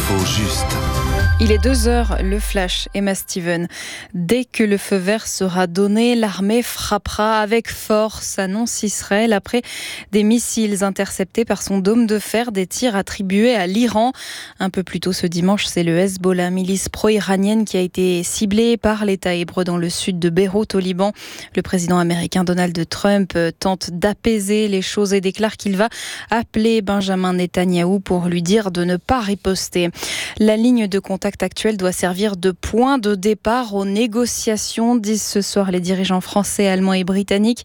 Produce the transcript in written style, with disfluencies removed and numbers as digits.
l'info juste. Il est 2h, le flash, Emma Steven. Dès que le feu vert sera donné, l'armée frappera avec force, annonce Israël après des missiles interceptés par son dôme de fer, des tirs attribués à l'Iran. Un peu plus tôt ce dimanche, c'est le Hezbollah, milice pro-iranienne qui a été ciblée par l'État hébreu dans le sud de Beyrouth au Liban. Le président américain Donald Trump tente d'apaiser les choses et déclare qu'il va appeler Benjamin Netanyahou pour lui dire de ne pas riposter. La ligne de contact actuelle doit servir de point de départ aux négociations, disent ce soir les dirigeants français, allemands et britanniques.